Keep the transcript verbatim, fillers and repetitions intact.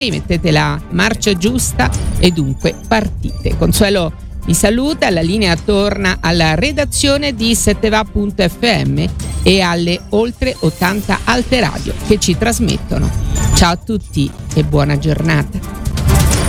mettete la marcia giusta e dunque partite. Consuelo vi saluta, la linea torna alla redazione di setteva punto effe emme e alle oltre ottanta alte radio che ci trasmettono. Ciao a tutti e buona giornata.